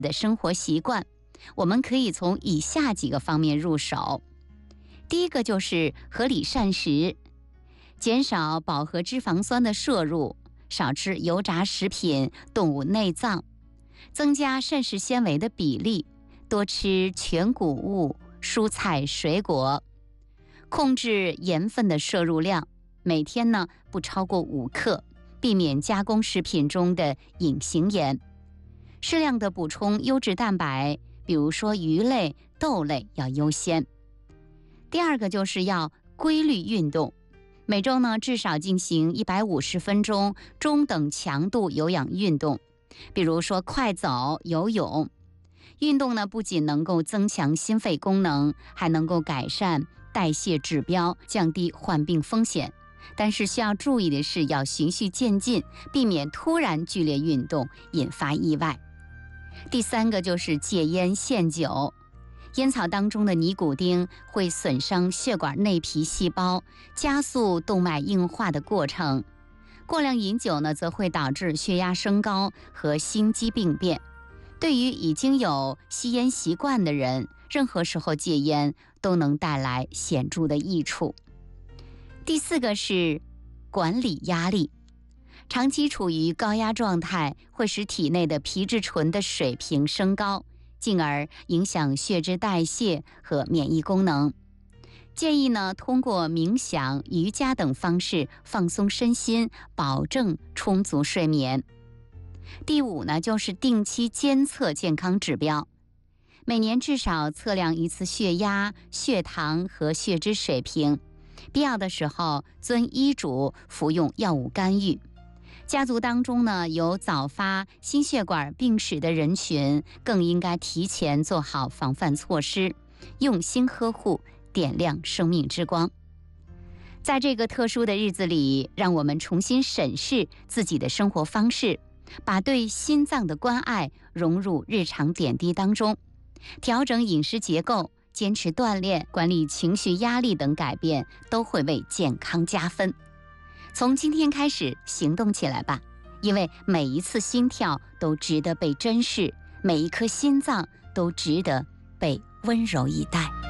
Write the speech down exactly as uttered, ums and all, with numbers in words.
的生活习惯，我们可以从以下几个方面入手。第一个就是合理膳食，减少饱和脂肪酸的摄入，少吃油炸食品、动物内脏，增加膳食纤维的比例，多吃全谷物、蔬菜、水果，控制盐分的摄入量，每天呢不超过五克，避免加工食品中的隐形盐，适量的补充优质蛋白，比如说鱼类、豆类要优先。第二个就是要规律运动，每周呢至少进行一百五十分钟中等强度有氧运动，比如说快走、游泳。运动呢不仅能够增强心肺功能，还能够改善代谢指标，降低患病风险。但是需要注意的是，要循序渐进，避免突然剧烈运动引发意外。第三个就是戒烟限酒，烟草当中的尼古丁会损伤血管内皮细胞，加速动脉硬化的过程。过量饮酒呢，则会导致血压升高和心肌病变。对于已经有吸烟习惯的人，任何时候戒烟都能带来显著的益处。第四个是管理压力，长期处于高压状态会使体内的皮质醇的水平升高，进而影响血脂代谢和免疫功能。建议呢，通过冥想、瑜伽等方式放松身心，保证充足睡眠。第五呢，就是定期监测健康指标，每年至少测量一次血压、血糖和血脂水平，必要的时候遵医嘱服用药物干预。家族当中呢有早发心血管病史的人群，更应该提前做好防范措施，用心呵护，点亮生命之光。在这个特殊的日子里，让我们重新审视自己的生活方式，把对心脏的关爱融入日常点滴当中，调整饮食结构，坚持锻炼，管理情绪压力等改变，都会为健康加分。从今天开始行动起来吧，因为每一次心跳都值得被珍视，每一颗心脏都值得被温柔以待。